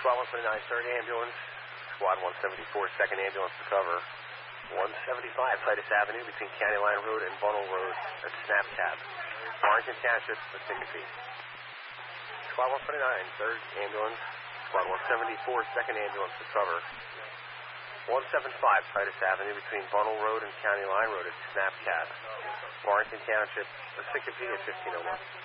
Squad 129, 3rd Ambulance. Squad 174, 2nd Ambulance to cover. 175 Titus Avenue between County Line Road and Bunnell Road at Snapcap. Warrington Township, Parsippany. Squad 129, 3rd Ambulance. Squad 174, 2nd Ambulance to cover. 175 Titus Avenue between Bunnell Road and County Line Road at Snapcap. Warrington Township, Parsippany at 1501.